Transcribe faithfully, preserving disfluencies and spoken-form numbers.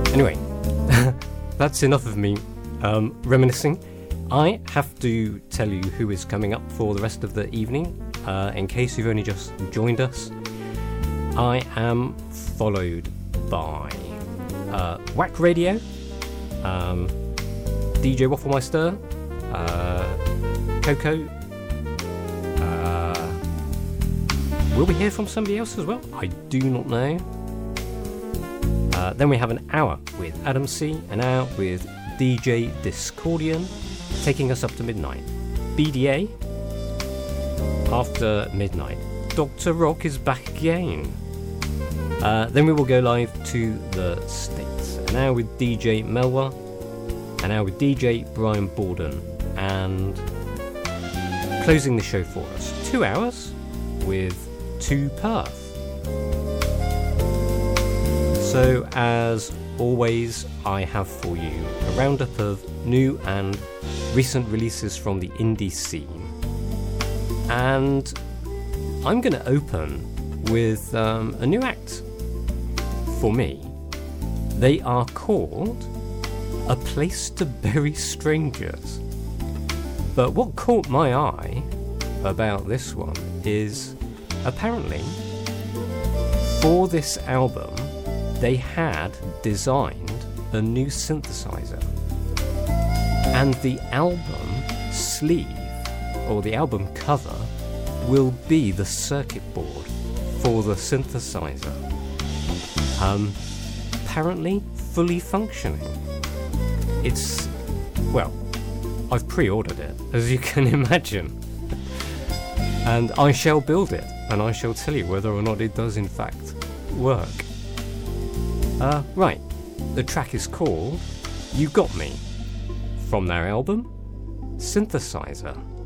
Anyway, that's enough of me um, reminiscing. I have to tell you who is coming up for the rest of the evening. Uh, in case you've only just joined us, I am followed by uh, Whack Radio, um, D J Wafflemeister, uh, Coco. Uh, will we hear from somebody else as well? I do not know. Uh, then we have an hour with Adam C, an hour with D J Discordian, taking us up to midnight. B D A, after midnight. Doctor Rock is back again. Uh, then we will go live to the States. An hour with D J Melwa, an hour with D J Brian Borden, and closing the show for us, two hours with two Perth. So, as always, I have for you a roundup of new and recent releases from the indie scene. And I'm going to open with um, a new act for me. They are called A Place to Bury Strangers. But what caught my eye about this one is apparently for this album they had designed a new synthesizer, and the album sleeve or the album cover will be the circuit board for the synthesizer. Um, apparently fully functioning. It's, well, I've pre-ordered it, as you can imagine, and I shall build it, and I shall tell you whether or not it does in fact work. Uh, right, the track is called You Got Me, from their album Synthesizer.